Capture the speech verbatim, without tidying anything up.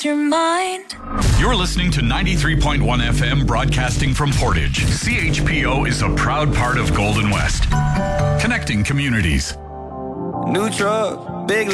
your mind. You're listening to ninety-three point one F M, broadcasting from Portage. C H P O is a proud part of Golden West, connecting communities. New truck, big